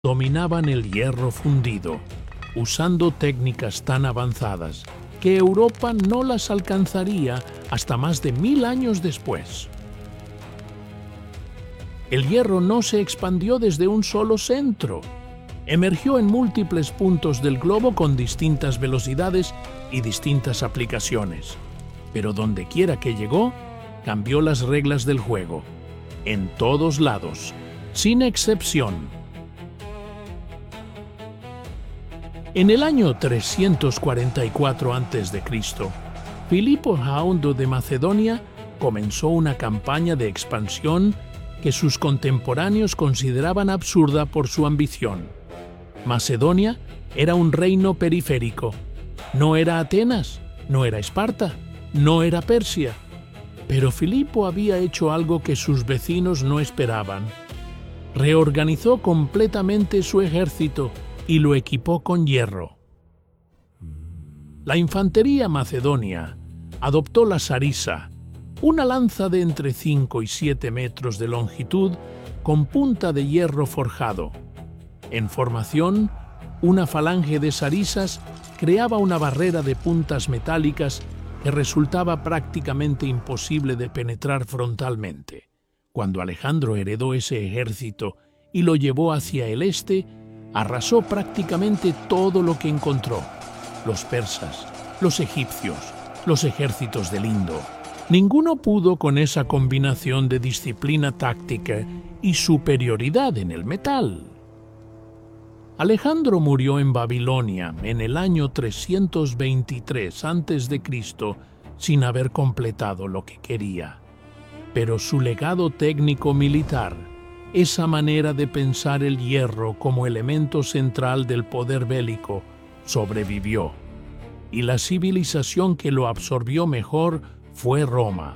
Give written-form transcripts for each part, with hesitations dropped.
dominaban el hierro fundido, usando técnicas tan avanzadas que Europa no las alcanzaría hasta más de 1000 años después. El hierro no se expandió desde un solo centro. Emergió en múltiples puntos del globo con distintas velocidades y distintas aplicaciones. Pero donde quiera que llegó, cambió las reglas del juego. En todos lados, sin excepción. En el año 344 a.C., Filipo II de Macedonia comenzó una campaña de expansión que sus contemporáneos consideraban absurda por su ambición. Macedonia era un reino periférico. No era Atenas, no era Esparta, no era Persia. Pero Filipo había hecho algo que sus vecinos no esperaban. Reorganizó completamente su ejército y lo equipó con hierro. La infantería macedonia adoptó la sarisa, una lanza de entre 5 y 7 metros de longitud con punta de hierro forjado. En formación, una falange de sarisas creaba una barrera de puntas metálicas que resultaba prácticamente imposible de penetrar frontalmente. Cuando Alejandro heredó ese ejército y lo llevó hacia el este, arrasó prácticamente todo lo que encontró. Los persas, los egipcios, los ejércitos del Indo. Ninguno pudo con esa combinación de disciplina táctica y superioridad en el metal. Alejandro murió en Babilonia en el año 323 a.C. sin haber completado lo que quería. Pero su legado técnico militar, esa manera de pensar el hierro como elemento central del poder bélico, sobrevivió. Y la civilización que lo absorbió mejor fue Roma.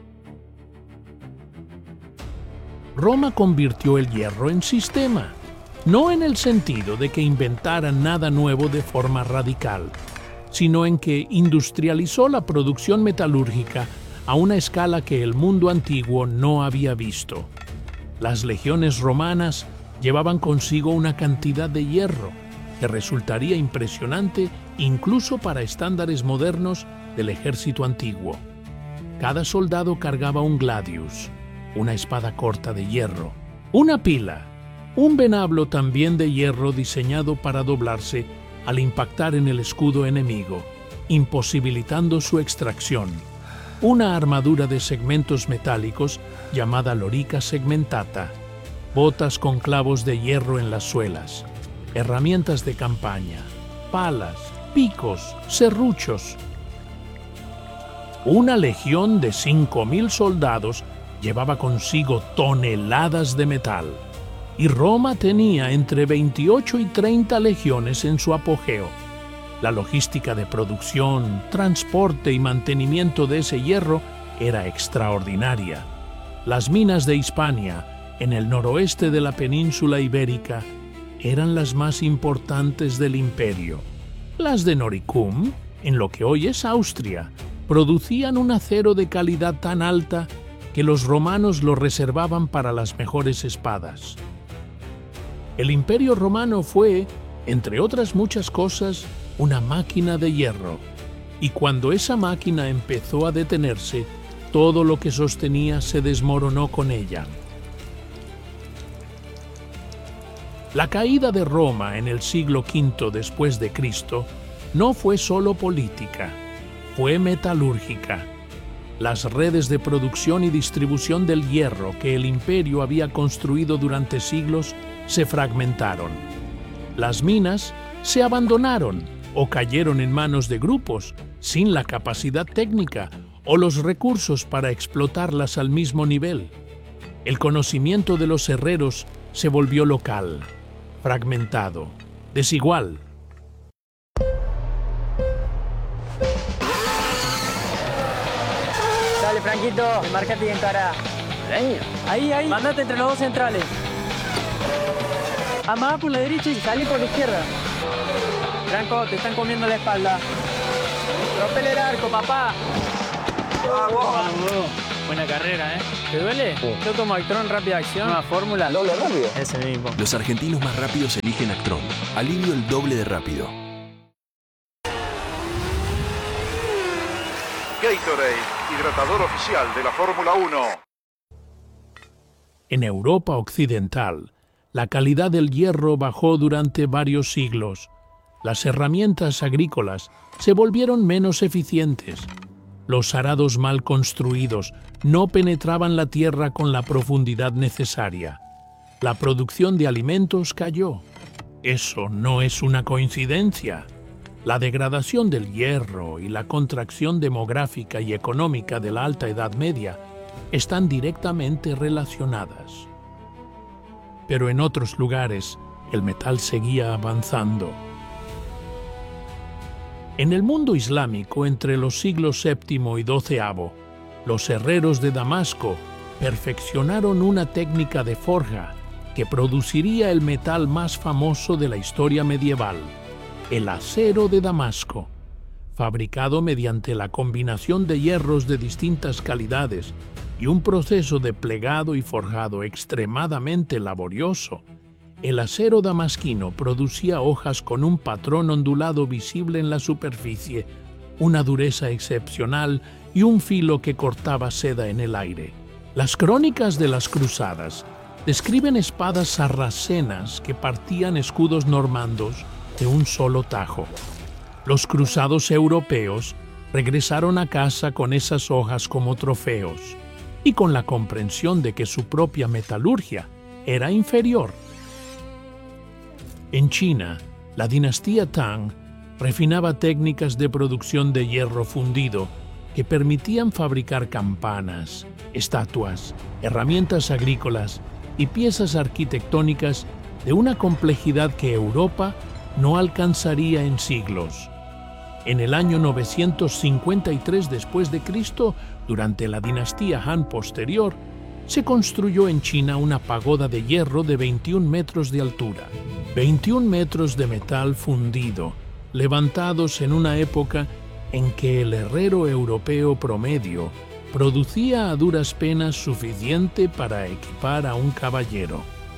Roma convirtió el hierro en sistema, no en el sentido de que inventara nada nuevo de forma radical, sino en que industrializó la producción metalúrgica a una escala que el mundo antiguo no había visto. Las legiones romanas llevaban consigo una cantidad de hierro que resultaría impresionante incluso para estándares modernos del ejército antiguo. Cada soldado cargaba un gladius, una espada corta de hierro, una pila, un venablo también de hierro diseñado para doblarse al impactar en el escudo enemigo, imposibilitando su extracción, una armadura de segmentos metálicos llamada lorica segmentata, botas con clavos de hierro en las suelas, herramientas de campaña, palas, picos, serruchos. Una legión de 5000 soldados llevaba consigo toneladas de metal, y Roma tenía entre 28 y 30 legiones en su apogeo. La logística de producción, transporte y mantenimiento de ese hierro era extraordinaria. Las minas de Hispania, en el noroeste de la península ibérica, eran las más importantes del imperio. Las de Noricum, en lo que hoy es Austria, producían un acero de calidad tan alta que los romanos lo reservaban para las mejores espadas. El Imperio Romano fue, entre otras muchas cosas, una máquina de hierro, y cuando esa máquina empezó a detenerse, todo lo que sostenía se desmoronó con ella. La caída de Roma en el siglo V después de Cristo no fue solo política, fue metalúrgica. Las redes de producción y distribución del hierro que el imperio había construido durante siglos se fragmentaron. Las minas se abandonaron o cayeron en manos de grupos sin la capacidad técnica o los recursos para explotarlas al mismo nivel. El conocimiento de los herreros se volvió local, fragmentado, desigual. Dale, Franquito, márcate y encara. Ahí. Mándate entre los dos centrales. Amaga por la derecha y salí por la izquierda. Franco, te están comiendo la espalda. Rompele el arco, papá. Vamos. Buena carrera, ¿Te duele? Yo tomo Actron Rápida Acción, una fórmula. ¿Doble rápido? Ese mismo. Los argentinos más rápidos eligen Actron. Alivio el doble de rápido. Gatorade, hidratador oficial de la Fórmula 1. En Europa Occidental, la calidad del hierro bajó durante varios siglos. Las herramientas agrícolas se volvieron menos eficientes. Los arados mal construidos no penetraban la tierra con la profundidad necesaria. La producción de alimentos cayó. Eso no es una coincidencia. La degradación del hierro y la contracción demográfica y económica de la Alta Edad Media están directamente relacionadas. Pero en otros lugares, el metal seguía avanzando. En el mundo islámico, entre los siglos VII y XII, los herreros de Damasco perfeccionaron una técnica de forja que produciría el metal más famoso de la historia medieval, el acero de Damasco. Fabricado mediante la combinación de hierros de distintas calidades y un proceso de plegado y forjado extremadamente laborioso, el acero damasquino producía hojas con un patrón ondulado visible en la superficie, una dureza excepcional y un filo que cortaba seda en el aire. Las crónicas de las cruzadas describen espadas sarracenas que partían escudos normandos de un solo tajo. Los cruzados europeos regresaron a casa con esas hojas como trofeos y con la comprensión de que su propia metalurgia era inferior. En China, la dinastía Tang refinaba técnicas de producción de hierro fundido que permitían fabricar campanas, estatuas, herramientas agrícolas y piezas arquitectónicas de una complejidad que Europa no alcanzaría en siglos. En el año 953 después de Cristo, durante la dinastía Han posterior, se construyó en China una pagoda de hierro de 21 metros de altura. 21 metros de metal fundido, levantados en una época en que el herrero europeo promedio producía a duras penas suficiente para equipar a un caballero.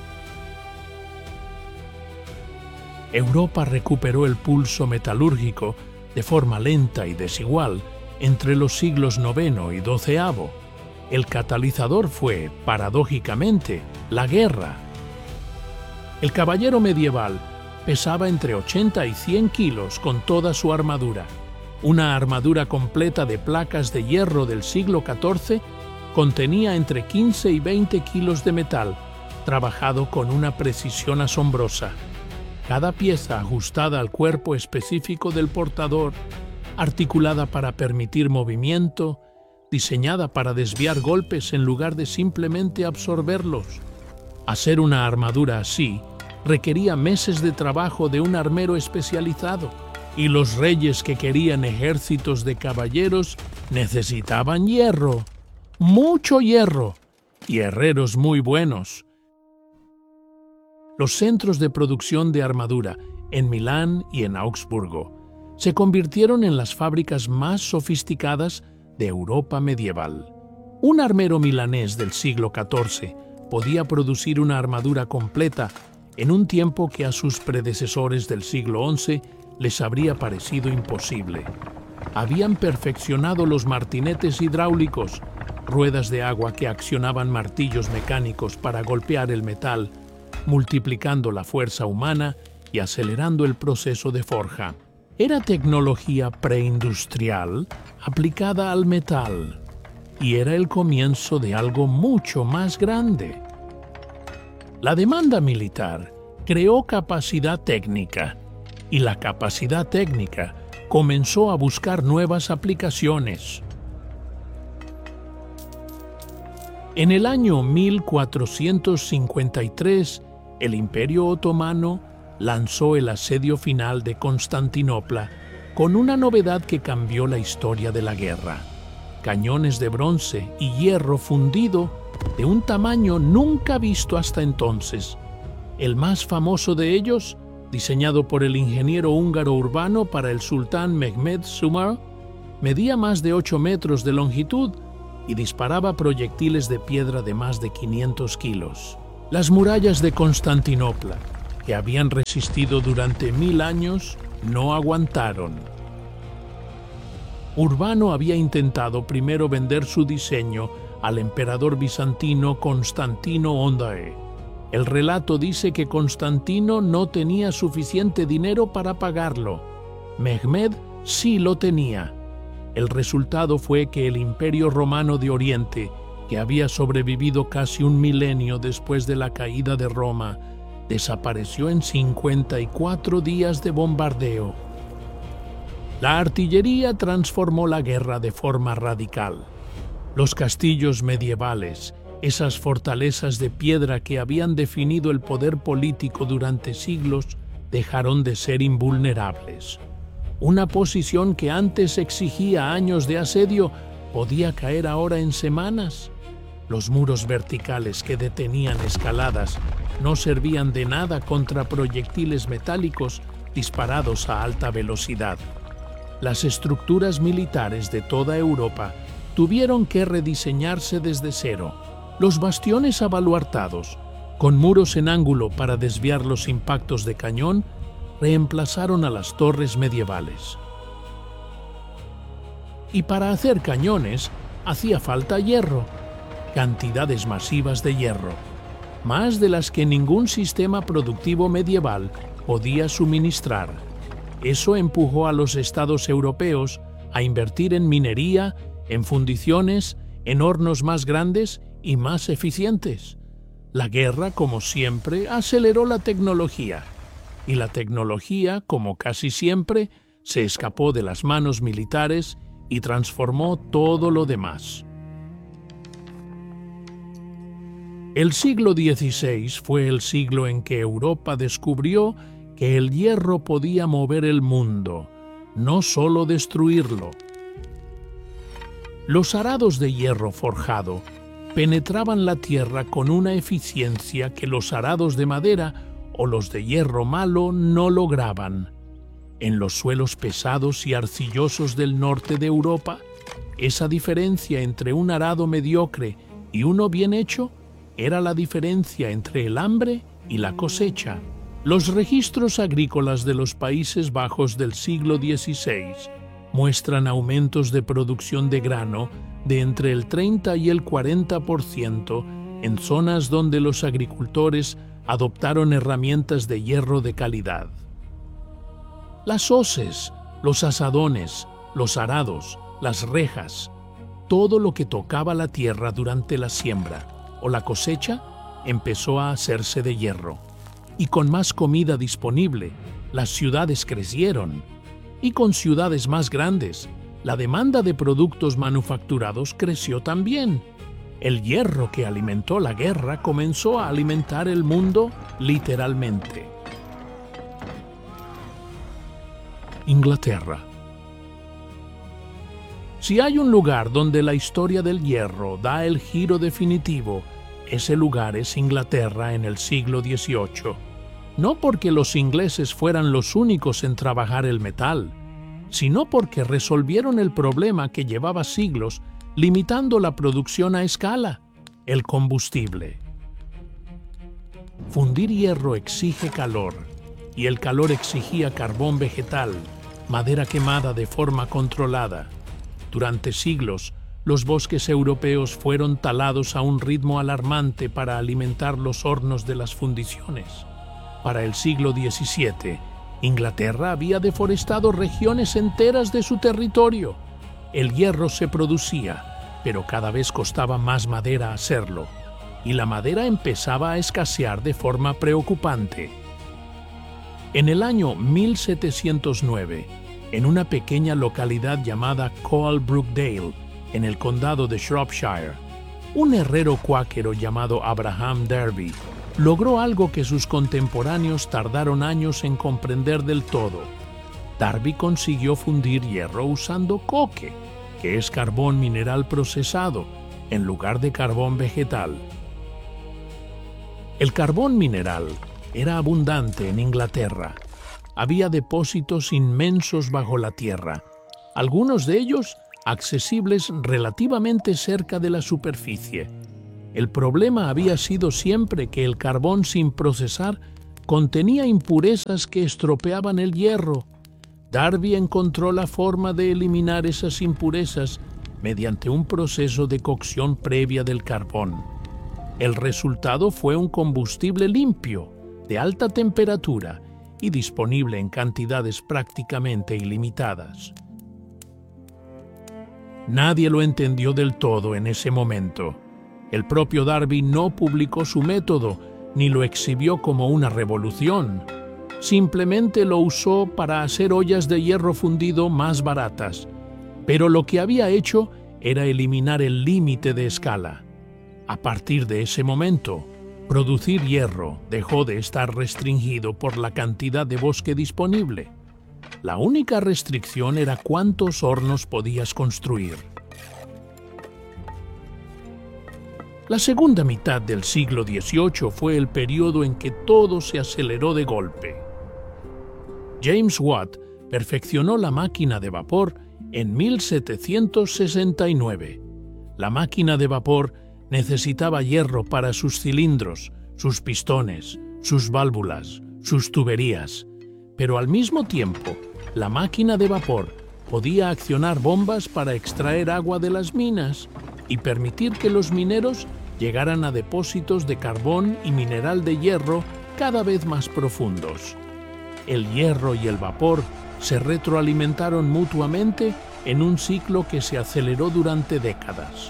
Europa recuperó el pulso metalúrgico de forma lenta y desigual entre los siglos IX y XII. El catalizador fue, paradójicamente, la guerra. El caballero medieval pesaba entre 80 y 100 kilos con toda su armadura. Una armadura completa de placas de hierro del siglo XIV contenía entre 15 y 20 kilos de metal, trabajado con una precisión asombrosa. Cada pieza ajustada al cuerpo específico del portador, articulada para permitir movimiento, diseñada para desviar golpes en lugar de simplemente absorberlos. Hacer una armadura así requería meses de trabajo de un armero especializado, y los reyes que querían ejércitos de caballeros necesitaban hierro, mucho hierro, y herreros muy buenos. Los centros de producción de armadura en Milán y en Augsburgo se convirtieron en las fábricas más sofisticadas de Europa medieval. Un armero milanés del siglo XIV podía producir una armadura completa en un tiempo que a sus predecesores del siglo XI les habría parecido imposible. Habían perfeccionado los martinetes hidráulicos, ruedas de agua que accionaban martillos mecánicos para golpear el metal, multiplicando la fuerza humana y acelerando el proceso de forja. Era tecnología preindustrial aplicada al metal, y era el comienzo de algo mucho más grande. La demanda militar creó capacidad técnica, y la capacidad técnica comenzó a buscar nuevas aplicaciones. En el año 1453, el Imperio Otomano lanzó el asedio final de Constantinopla con una novedad que cambió la historia de la guerra: cañones de bronce y hierro fundido de un tamaño nunca visto hasta entonces. El más famoso de ellos, diseñado por el ingeniero húngaro Urbano para el sultán Mehmed Sumar, medía más de 8 metros de longitud y disparaba proyectiles de piedra de más de 500 kilos. Las murallas de Constantinopla, que habían resistido durante 1000 años, no aguantaron. Urbano había intentado primero vender su diseño al emperador bizantino Constantino Ondae. El relato dice que Constantino no tenía suficiente dinero para pagarlo. Mehmed sí lo tenía. El resultado fue que el Imperio Romano de Oriente, que había sobrevivido casi un milenio después de la caída de Roma, desapareció en 54 días de bombardeo. La artillería transformó la guerra de forma radical. Los castillos medievales, esas fortalezas de piedra que habían definido el poder político durante siglos, dejaron de ser invulnerables. Una posición que antes exigía años de asedio podía caer ahora en semanas. Los muros verticales que detenían escaladas no servían de nada contra proyectiles metálicos disparados a alta velocidad. Las estructuras militares de toda Europa tuvieron que rediseñarse desde cero. Los bastiones abaluartados, con muros en ángulo para desviar los impactos de cañón, reemplazaron a las torres medievales. Y para hacer cañones hacía falta hierro, cantidades masivas de hierro, más de las que ningún sistema productivo medieval podía suministrar. Eso empujó a los estados europeos a invertir en minería, en fundiciones, en hornos más grandes y más eficientes. La guerra, como siempre, aceleró la tecnología. Y la tecnología, como casi siempre, se escapó de las manos militares y transformó todo lo demás. El siglo XVI fue el siglo en que Europa descubrió que el hierro podía mover el mundo, no solo destruirlo. Los arados de hierro forjado penetraban la tierra con una eficiencia que los arados de madera o los de hierro malo no lograban. En los suelos pesados y arcillosos del norte de Europa, esa diferencia entre un arado mediocre y uno bien hecho era la diferencia entre el hambre y la cosecha. Los registros agrícolas de los Países Bajos del siglo XVI muestran aumentos de producción de grano de entre el 30 y el 40% en zonas donde los agricultores adoptaron herramientas de hierro de calidad. Las hoces, los azadones, los arados, las rejas, todo lo que tocaba la tierra durante la siembra o la cosecha empezó a hacerse de hierro. Y con más comida disponible, las ciudades crecieron. Y con ciudades más grandes, la demanda de productos manufacturados creció también. El hierro que alimentó la guerra comenzó a alimentar el mundo literalmente. Inglaterra. Si hay un lugar donde la historia del hierro da el giro definitivo, ese lugar es Inglaterra en el siglo XVIII. No porque los ingleses fueran los únicos en trabajar el metal, sino porque resolvieron el problema que llevaba siglos limitando la producción a escala, el combustible. Fundir hierro exige calor, y el calor exigía carbón vegetal, madera quemada de forma controlada. Durante siglos, los bosques europeos fueron talados a un ritmo alarmante para alimentar los hornos de las fundiciones. Para el siglo XVII, Inglaterra había deforestado regiones enteras de su territorio. El hierro se producía, pero cada vez costaba más madera hacerlo, y la madera empezaba a escasear de forma preocupante. En el año 1709, en una pequeña localidad llamada Coalbrookdale, en el condado de Shropshire, un herrero cuáquero llamado Abraham Darby logró algo que sus contemporáneos tardaron años en comprender del todo. Darby consiguió fundir hierro usando coque, que es carbón mineral procesado, en lugar de carbón vegetal. El carbón mineral era abundante en Inglaterra. Había depósitos inmensos bajo la tierra, algunos de ellos accesibles relativamente cerca de la superficie. El problema había sido siempre que el carbón sin procesar contenía impurezas que estropeaban el hierro. Darby encontró la forma de eliminar esas impurezas mediante un proceso de cocción previa del carbón. El resultado fue un combustible limpio, de alta temperatura y disponible en cantidades prácticamente ilimitadas. Nadie lo entendió del todo en ese momento. El propio Darby no publicó su método ni lo exhibió como una revolución. Simplemente lo usó para hacer ollas de hierro fundido más baratas. Pero lo que había hecho era eliminar el límite de escala. A partir de ese momento, producir hierro dejó de estar restringido por la cantidad de bosque disponible. La única restricción era cuántos hornos podías construir. La segunda mitad del siglo XVIII fue el periodo en que todo se aceleró de golpe. James Watt perfeccionó la máquina de vapor en 1769. La máquina de vapor necesitaba hierro para sus cilindros, sus pistones, sus válvulas, sus tuberías, pero al mismo tiempo, la máquina de vapor podía accionar bombas para extraer agua de las minas y permitir que los mineros llegaran a depósitos de carbón y mineral de hierro cada vez más profundos. El hierro y el vapor se retroalimentaron mutuamente en un ciclo que se aceleró durante décadas.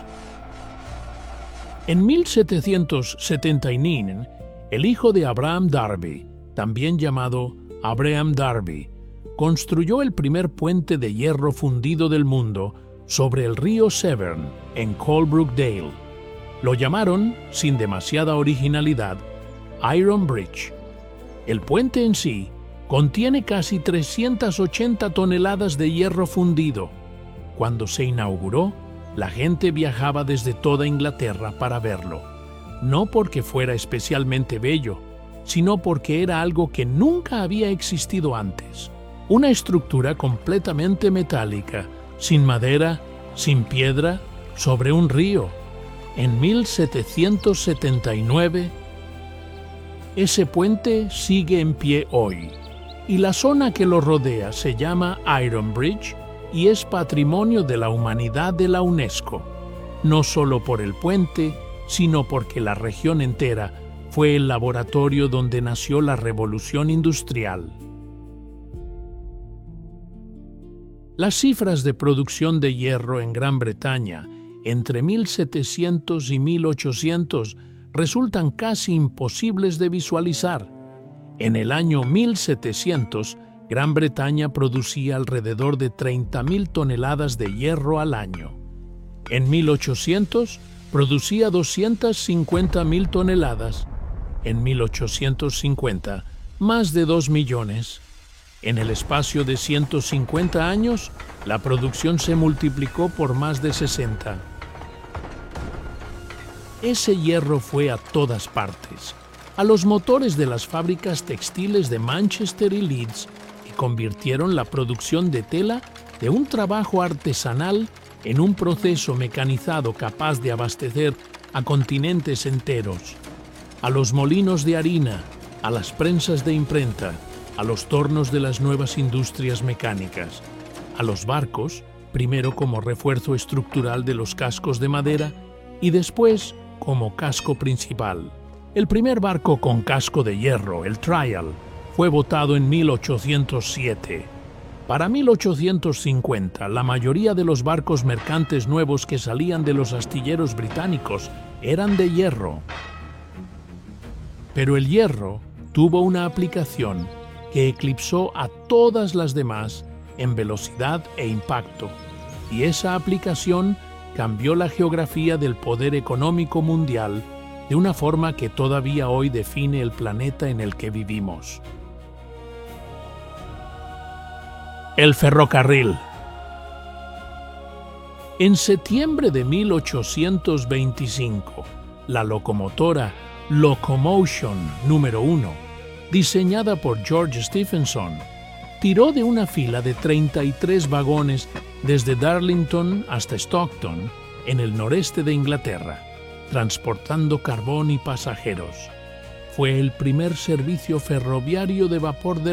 En 1779, el hijo de Abraham Darby, también llamado Abraham Darby, construyó el primer puente de hierro fundido del mundo sobre el río Severn, en Colebrook Dale. Lo llamaron, sin demasiada originalidad, Iron Bridge. El puente en sí contiene casi 380 toneladas de hierro fundido. Cuando se inauguró, la gente viajaba desde toda Inglaterra para verlo, no porque fuera especialmente bello, sino porque era algo que nunca había existido antes. Una estructura completamente metálica, sin madera, sin piedra, sobre un río. En 1779, ese puente sigue en pie hoy, y la zona que lo rodea se llama Iron Bridge y es Patrimonio de la Humanidad de la UNESCO, no solo por el puente, sino porque la región entera fue el laboratorio donde nació la Revolución Industrial. Las cifras de producción de hierro en Gran Bretaña entre 1700 y 1800 resultan casi imposibles de visualizar. En el año 1700, Gran Bretaña producía alrededor de 30.000 toneladas de hierro al año. En 1800, producía 250.000 toneladas. En 1850, más de 2 millones. En el espacio de 150 años, la producción se multiplicó por más de 60. Ese hierro fue a todas partes, a los motores de las fábricas textiles de Manchester y Leeds, y convirtieron la producción de tela de un trabajo artesanal en un proceso mecanizado capaz de abastecer a continentes enteros, a los molinos de harina, a las prensas de imprenta, a los tornos de las nuevas industrias mecánicas, a los barcos, primero como refuerzo estructural de los cascos de madera y después como casco principal. El primer barco con casco de hierro, el Trial, fue botado en 1807. Para 1850, la mayoría de los barcos mercantes nuevos que salían de los astilleros británicos eran de hierro. Pero el hierro tuvo una aplicación que eclipsó a todas las demás en velocidad e impacto, y esa aplicación cambió la geografía del poder económico mundial de una forma que todavía hoy define el planeta en el que vivimos. El ferrocarril. En septiembre de 1825, la locomotora Locomotion número 1, diseñada por George Stephenson, tiró de una fila de 33 vagones desde Darlington hasta Stockton, en el noreste de Inglaterra, transportando carbón y pasajeros. Fue el primer servicio ferroviario de vapor del